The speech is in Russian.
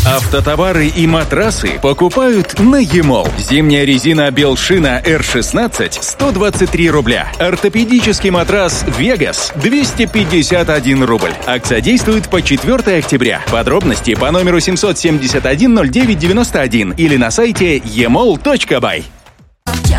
Автотовары и матрасы покупают на ЕМОЛ. Зимняя резина Белшина R16 – 123 рубля. Ортопедический матрас Вегас – 251 рубль. Акция действует по 4 октября. Подробности по номеру 771 0991 или на сайте emol.by.